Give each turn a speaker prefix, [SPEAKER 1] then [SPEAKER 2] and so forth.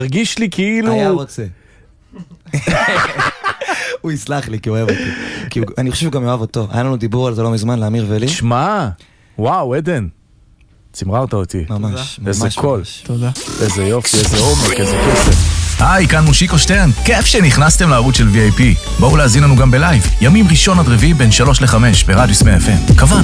[SPEAKER 1] הרגיש לי כאילו...
[SPEAKER 2] היה רוצה. הוא יסלח לי כי הוא אוהב אותי. אני חושב שהוא גם אוהב אותו. היה לנו דיבור על זה לא מזמן, לאמיר ולי.
[SPEAKER 1] שמע, וואו, עדן. צמררת אותי.
[SPEAKER 2] ממש,
[SPEAKER 1] איזה
[SPEAKER 2] ממש.
[SPEAKER 1] קול.
[SPEAKER 3] תודה.
[SPEAKER 1] איזה יופי, איזה עומק, איזה כסף.
[SPEAKER 4] היי, כאן מושיקו שטרן, כיף שנכנסתם לערוץ של VIP. בואו להזין לנו גם בלייב, ימים ראשון עד רביעי בין 3 ל-5 ברדיוס 100 FM. קבענו.